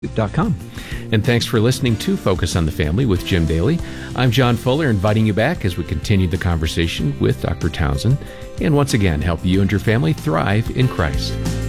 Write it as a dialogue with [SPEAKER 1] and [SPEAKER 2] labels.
[SPEAKER 1] And thanks for listening to Focus on the Family with Jim Daly. I'm John Fuller, inviting you back as we continue the conversation with Dr. Townsend and once again help you and your family thrive in Christ.